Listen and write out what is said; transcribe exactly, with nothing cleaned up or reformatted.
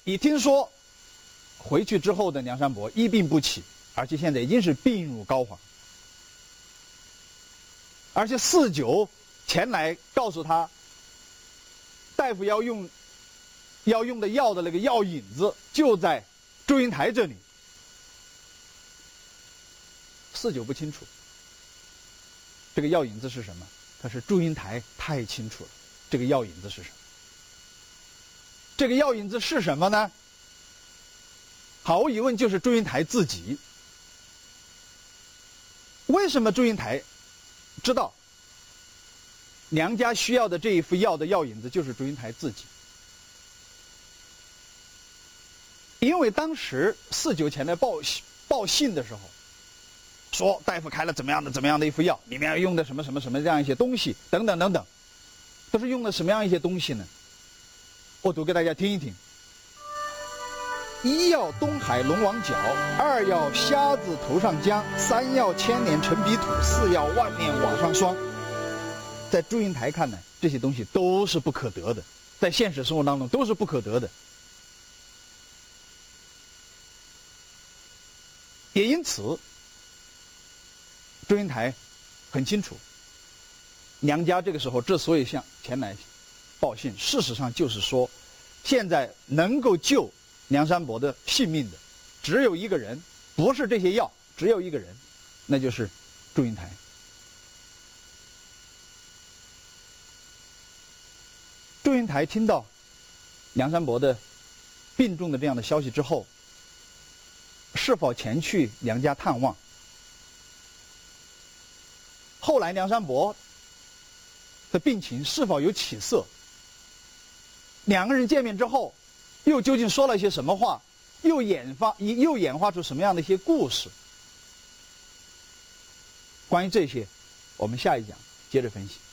一听说回去之后的梁山伯一病不起，而且现在已经是病入膏肓，而且四九前来告诉他，大夫要用要用的药的那个药引子就在祝英台这里。四九不清楚这个药引子是什么，可是祝英台太清楚了，这个药引子是什么。这个药引子是什么呢？毫无疑问就是祝英台自己。为什么祝英台知道娘家需要的这一副药的药引子就是祝英台自己？因为当时四九前来报报信的时候，说大夫开了怎么样的怎么样的一副药，里面用的什么什么什么这样一些东西，等等等等，都是用的什么样一些东西呢？我读给大家听一听。一要东海龙王角，二要虾子头上浆，三要千年陈皮土，四要万年瓦上霜。在祝英台看来，这些东西都是不可得的，在现实生活当中都是不可得的。也因此，祝英台很清楚，娘家这个时候之所以向前来报信，事实上就是说，现在能够救梁山伯的性命的只有一个人，不是这些药，只有一个人，那就是祝英台。祝英台听到梁山伯的病重的这样的消息之后，是否前去梁家探望？后来梁山伯的病情是否有起色？两个人见面之后，又究竟说了些什么话？又演发又演化出什么样的一些故事？关于这些，我们下一讲接着分析。